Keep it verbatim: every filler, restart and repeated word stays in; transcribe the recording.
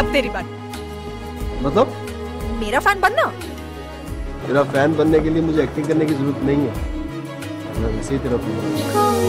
अब तेरी बात। मतलब मेरा फैन बनना? तेरा फैन बनने के लिए मुझे एक्टिंग करने की जरूरत नहीं है, मैं वैसे ही तेरा फैन हूं।